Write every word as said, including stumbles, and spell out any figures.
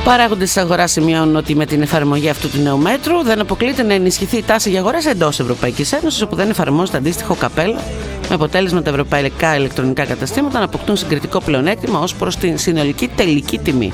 Παράγοντες της αγοράς σημειώνουν ότι με την εφαρμογή αυτού του νέου μέτρου δεν αποκλείται να ενισχυθεί η τάση για αγορές εντός Ευρωπαϊκής Ένωσης, όπου δεν εφαρμόζεται αντίστοιχο καπέλο, με αποτέλεσμα τα ευρωπαϊκά ηλεκτρονικά καταστήματα να αποκτούν συγκριτικό πλεονέκτημα ως προς την συνολική τελική τιμή.